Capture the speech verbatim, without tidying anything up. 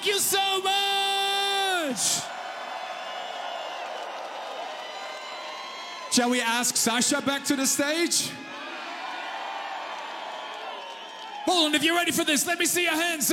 Thank you so much. Shall we ask Sasha back to the stage? Hold on, if you're ready for this, let me see your hands.